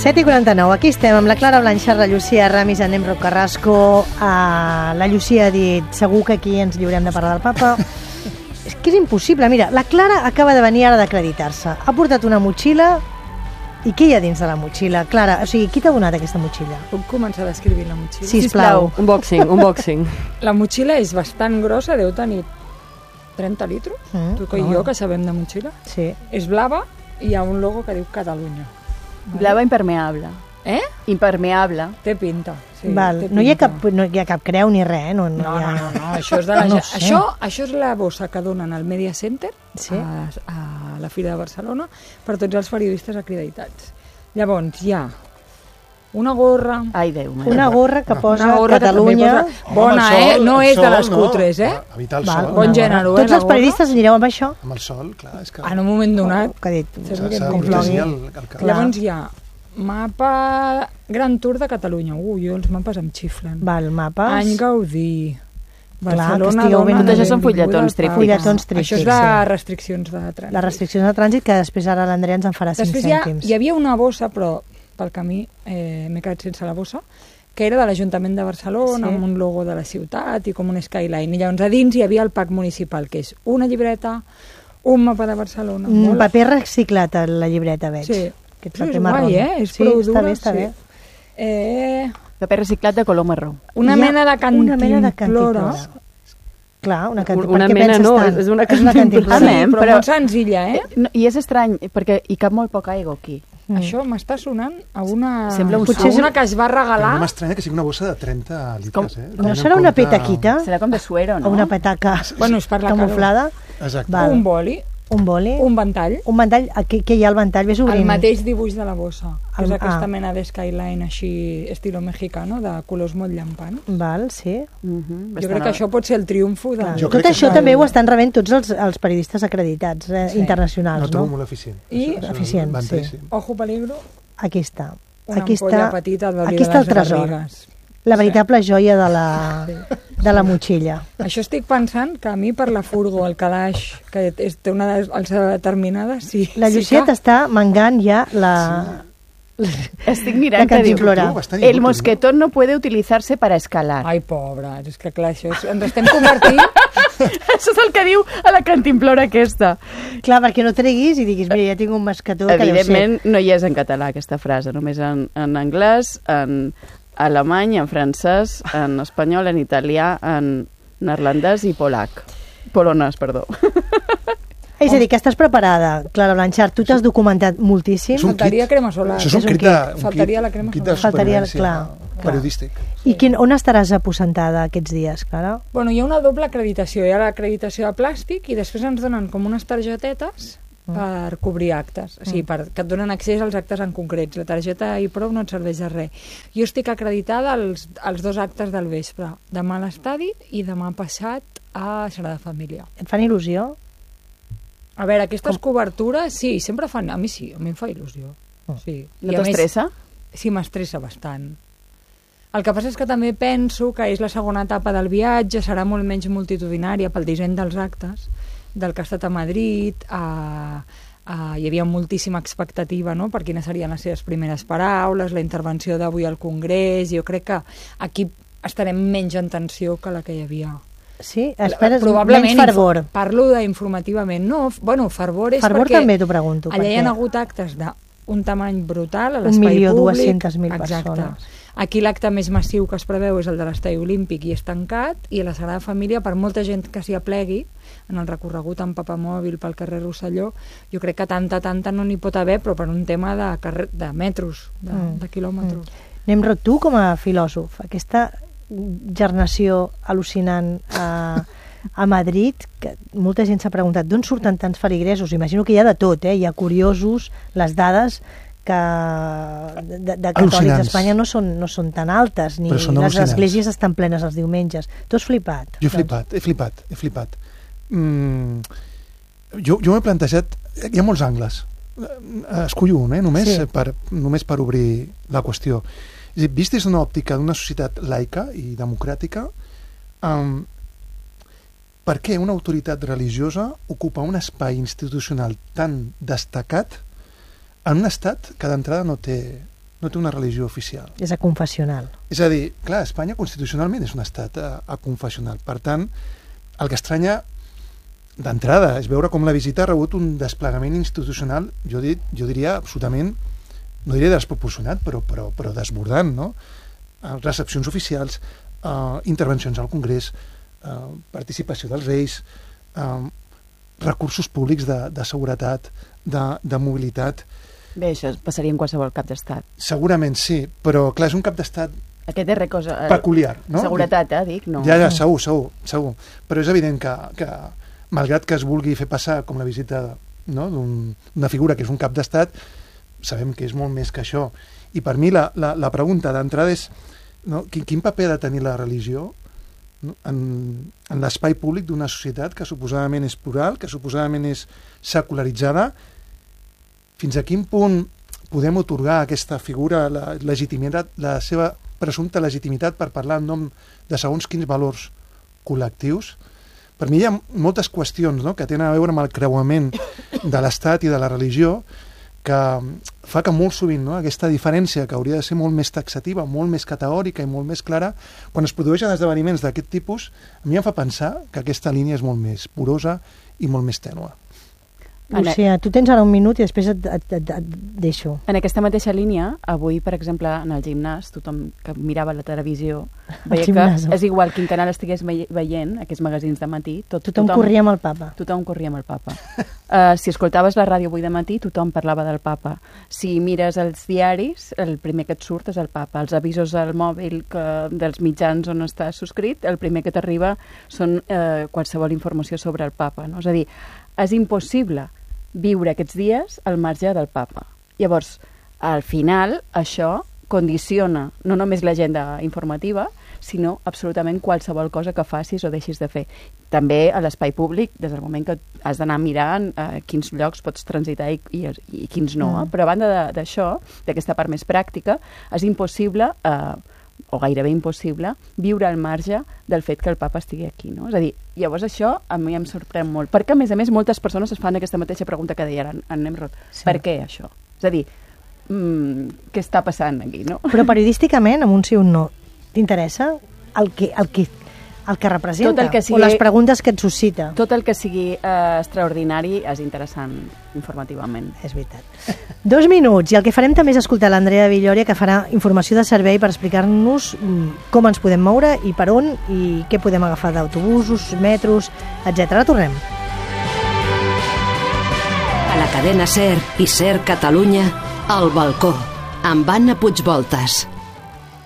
7:49, aquí estem amb la Clara Blanchard, la Llucia Ramis, en Nemro Carrasco. La Llucia ha dit, segur que aquí ens lliurem de parlar del papa. És que és impossible. Mira, la Clara acaba de venir ara d'acreditar-se. Ha portat una motxilla. I què hi ha dins de la motxilla? Clara, o sigui, qui t'ha donat aquesta motxilla? Puc començar a descriure la motxilla? Sisplau. Unboxing. La motxilla és bastant grossa, deu tenir 30 litros. Tu i jo, que sabem de motxilla. Sí. És blava i hi ha un logo que diu Catalunya. Blava impermeable. Impermeable. Té pinta. Sí, Val. té No hi ha pinta. cap creu ni res, no? No, això és de la No gent. sé. Això és la bossa que donen al Media Center, Sí. a la Fira de Barcelona, per tots els periodistes acreditats. Llavors, hi ha una gorra... Ai, Déu meu. Una gorra que posa Una gorra Catalunya. que també posa... Bona, no és de les cutres, Evitar el Val, sol. Bon una gènere, gorra. Tots la els gorra? periodistes anireu amb això? Amb el sol, clar, és que... En un moment donat. Que ha dit? Sembla que s'ha de et protegir confongui. el cap. Llavors hi ha mapa Gran Tour de Catalunya. Jo els mapes em xiflen. Val, mapes. Any Gaudí. Clar, que Barcelona estigueu ben- dona Tot això són benvinguda fulletons al trífics. Papa. Fulletons trífics, Això és de sí. restriccions de trànsit. Les restriccions de trànsit, que després ara l'Andrea ens en farà 5 Després cèntims. hi havia una bossa, però pel camí m'he quedat sense la bossa, que era de l'Ajuntament de Barcelona, Sí. amb un logo de la ciutat i com un skyline. I llavors a dins hi havia el PAC municipal, que és una llibreta, un mapa de Barcelona. Un molt- paper reciclat a la llibreta, veig. Sí. Aquest Això paper és marró. guai, És sí, prou està dura. bé, està sí. bé. Paper reciclat de color marró. Una Hi ha mena de una mena de cantimplora. cantimplora. Clar, una cantimplora. Una Per què mena penses no, tant? és una És una cantimplora. Sí, Amén, però però- molt senzilla, No, I és estrany, perquè hi cap molt poca aigua aquí. Això m'està sonant a una... Sembla un Potser suc. una que es va Però regalar. no m'estranya que sigui una bossa de 30 litres, Com- eh? No Tenint serà en una compte- petaquita? Serà com de suero, no? O una petaca Bueno, és per la camuflada? Exacte. Val. Un boli, Un boli? un ventall, Un ventall? Què hi ha al ventall? Ves obrint. el mateix dibuix de la bossa, que és Ah. aquesta mena de skyline així, estilo mexicano, de colors molt llampants. Val, sí. Jo crec que això pot ser el triomfo de... Jo Tot crec que això sí. també ho estan rebent tots els periodistes acreditats, Sí. internacionals, No trobo no? molt eficient. I- Això Eficient, va sí. entríssim. Ojo peligro, Aquí està. una Aquí ampolla està, petita de aquí l'oli de està el les tresor. Garrigues. La veritable joia de la motxilla. Això estic pensant que a mi per la furgo, el calaix, que té una alçada determinada, sí. La Lluciet està mangant ja la... Estic La mirant que diu, cantimplora. Trobo bastant el inútil, mosquetón no puede utilizarse para escalar. Ai, pobres, és que clar, això és... ens estem convertint... Això és el que diu a la cantimplora aquesta. Clar, perquè no treguis i diguis, mira, ja tinc un mascató que deu ser. Evidentment no hi és en català aquesta frase, només en anglès, en alemany, en francès, en espanyol, en italià, en neerlandès i polonès, perdó. És a dir, que estàs preparada, Clara Blanchard, tu t'has documentat moltíssim. És un Faltaria kit. crema solar. Això és un És un kit de... Faltaria la crema kit solar. de Faltaria, supervivència clar. periodístic. I on estaràs aposentada aquests dies, Clara? Bueno, hi ha una doble acreditació. Hi ha l'acreditació de plàstic i després ens donen com unes targetetes per cobrir actes. O sigui, que et donen accés als actes en concrets. La targeta i prou no et serveix de res. Jo estic acreditada als 2 actes del vespre. Demà a l'estadi i demà passat a Sagrada Família. Et fan il·lusió? A veure, aquestes cobertures, sí, sempre fan... A mi sí, a mi em fa il·lusió. Sí. No I a més, t'estressa? Sí, m'estressa bastant. El que passa és que també penso que és la segona etapa del viatge, serà molt menys multitudinària pel disseny dels actes, del que ha estat a Madrid, hi havia moltíssima expectativa, no?, per quines serien les seves primeres paraules, la intervenció d'avui al Congrés. Jo crec que aquí estarem menys en tensió que la que hi havia. Sí? Esperes Probablement, menys fervor? Parlo d'informativament. No, bueno, fervor és Fervor perquè... també t'ho pregunto. Allà hi perquè ha hagut actes d'un tamany brutal a l'espai públic. 1.200.000 Exacte. persones. Aquí l'acte més massiu que es preveu és el de l'Estadi Olímpic i és tancat, i a la Sagrada Família, per molta gent que s'hi aplegui, en el recorregut amb papamòbil pel carrer Rosselló, jo crec que tanta no n'hi pot haver, però per un tema de metros, de quilòmetres. Nemro, tu com a filòsof, aquesta gernació al·lucinant a Madrid, que molta gent s'ha preguntat d'on surten tants feligresos. Imagino que hi ha de tot, hi ha curiosos, les dades que de catòlics a Espanya no són tan altes, ni les esglésies estan plenes els diumenges. Tu has flipat? Jo he flipat. Jo m'he plantejat... Hi ha molts angles. Escollo un, només per obrir la qüestió. És a dir, vist des d'una òptica d'una societat laica i democràtica, per què una autoritat religiosa ocupa un espai institucional tan destacat en un estat que d'entrada no té no té una religió oficial. És aconfessional. És a dir, clar, Espanya constitucionalment és un estat aconfessional. Per tant, el que estranya d'entrada és veure com la visita ha rebut un desplegament institucional, jo diria absolutament, no diria desproporcionat, però desbordant, no? Recepcions oficials, intervencions al Congrés, participació dels reis, recursos públics de seguretat, de mobilitat. Bé, això passaria en qualsevol cap d'estat. Segurament sí, però clar, és un cap d'estat Aquest és cosa... peculiar, no? Seguretat, dic, no. Ja, segur. Però és evident que malgrat que es vulgui fer passar com la visita, no, d'una figura que és un cap d'estat, sabem que és molt més que això. I per mi la pregunta d'entrada és, no, quin paper ha de tenir la religió, no, en l'espai públic d'una societat que suposadament és plural, que suposadament és secularitzada. Fins a quin punt podem otorgar a aquesta figura la seva presumpta legitimitat per parlar en nom de segons quins valors col·lectius? Per mi hi ha moltes qüestions, no, que tenen a veure amb el creuament de l'Estat i de la religió, que fa que molt sovint, no, aquesta diferència que hauria de ser molt més taxativa, molt més categòrica i molt més clara, quan es produeixen esdeveniments d'aquest tipus, a mi em fa pensar que aquesta línia és molt més porosa i molt més tènue. Lúcia, tu tens ara un minut i després et deixo. En aquesta mateixa línia, avui, per exemple, en el gimnàs, tothom que mirava la televisió veia que és igual quin canal estigués veient, aquests magazins de matí, tothom corria amb el papa. Tothom corria amb el papa. Si escoltaves la ràdio avui de matí, tothom parlava del papa. Si mires els diaris, el primer que et surt és el papa. Els avisos al mòbil dels mitjans on estàs subscrit, el primer que t'arriba són qualsevol informació sobre el papa. No? És a dir, és impossible viure aquests dies al marge del papa. Llavors, al final, això condiciona no només l'agenda informativa, sinó absolutament qualsevol cosa que facis o deixis de fer. També a l'espai públic, des del moment que has d'anar mirant quins llocs pots transitar i quins no. Però a banda d'això, d'aquesta part més pràctica, és impossible, o gairebé impossible, viure al marge del fet que el papa estigui aquí. No? És a dir, llavors això a mi em sorprèn molt, perquè a més moltes persones es fan aquesta mateixa pregunta que deia en Nemrod. Sí. Per què això? És a dir, què està passant aquí? No? Però periodísticament, amb un sí o un no, t'interessa el que representa, tot el que sigui, o les preguntes que et suscita? Tot el que sigui extraordinari és interessant informativament. És veritat. 2 minuts, i el que farem també és escoltar l'Andrea Villòria, que farà informació de servei per explicar-nos com ens podem moure i per on, i què podem agafar d'autobusos, metros, etc. Ara tornem. A la cadena SER i SER Catalunya, El Balcó, amb Anna Puigvoltas.